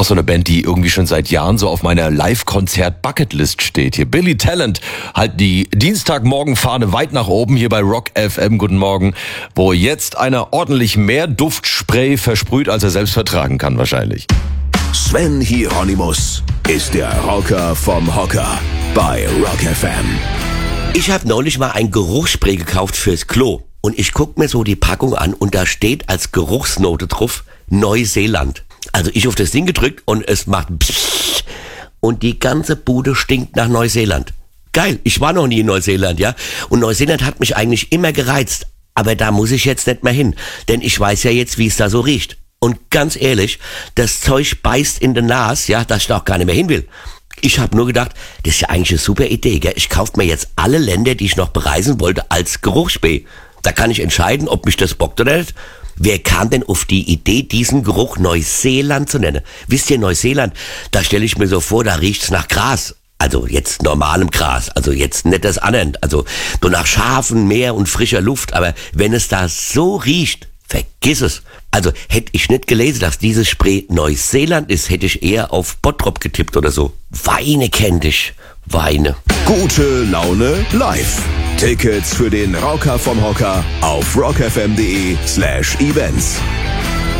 Auch so eine Band, die irgendwie schon seit Jahren so auf meiner Live-Konzert-Bucketlist steht. Hier Billy Talent, halt die Dienstagmorgen-Fahne weit nach oben hier bei Rock FM. Guten Morgen, wo jetzt einer ordentlich mehr Duftspray versprüht, als er selbst vertragen kann wahrscheinlich. Sven Hieronymus ist der Rocker vom Hocker bei Rock FM. Ich habe neulich mal ein Geruchsspray gekauft fürs Klo. Und ich guck mir so die Packung an und da steht als Geruchsnote drauf Neuseeland. Also ich auf das Ding gedrückt und es macht pssst und die ganze Bude stinkt nach Neuseeland. Geil, ich war noch nie in Neuseeland, ja. Und Neuseeland hat mich eigentlich immer gereizt. Aber da muss ich jetzt nicht mehr hin, denn ich weiß ja jetzt, wie es da so riecht. Und ganz ehrlich, das Zeug beißt in den Nas, ja, dass ich da auch gar nicht mehr hin will. Ich habe nur gedacht, das ist ja eigentlich eine super Idee, gell? Ich kaufe mir jetzt alle Länder, die ich noch bereisen wollte, als Geruchsspray. Da kann ich entscheiden, ob mich das bockt oder nicht. Wer kam denn auf die Idee, diesen Geruch Neuseeland zu nennen? Wisst ihr, Neuseeland, da stelle ich mir so vor, da riecht's nach Gras. Also jetzt normalem Gras, also jetzt nicht das anderen. Also nur nach Schafen, Meer und frischer Luft. Aber wenn es da so riecht, vergiss es. Also hätte ich nicht gelesen, dass dieses Spray Neuseeland ist, hätte ich eher auf Bottrop getippt oder so. Weine kennt ich. Weine. Gute Laune live. Tickets für den Rocker vom Hocker auf rockfm.de/events.